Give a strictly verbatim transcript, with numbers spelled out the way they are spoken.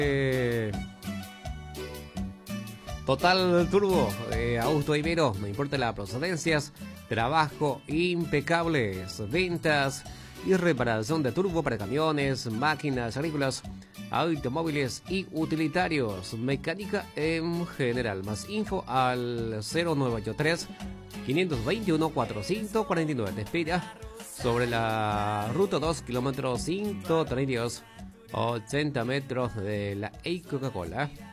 Eh, Total Turbo, eh, Augusto Ibero, no importa las procedencias, trabajo impecables, ventas y reparación de turbo para camiones, máquinas agrícolas, automóviles y utilitarios, mecánica en general. Más info al cero nueve ocho tres, cinco dos uno, cuatro cinco cuatro nueve. Te espera sobre la ruta dos, kilómetro ciento treinta y dos, ochenta metros de la E I Coca-Cola.